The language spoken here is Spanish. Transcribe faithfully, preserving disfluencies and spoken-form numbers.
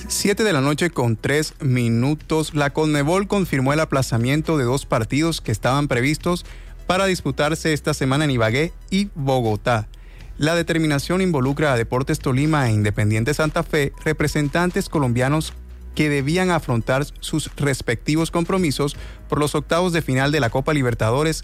Siete de la noche con tres minutos. La Conmebol confirmó el aplazamiento de dos partidos que estaban previstos para disputarse esta semana en Ibagué y Bogotá. La determinación involucra a Deportes Tolima e Independiente Santa Fe, representantes colombianos que debían afrontar sus respectivos compromisos por los octavos de final de la Copa Libertadores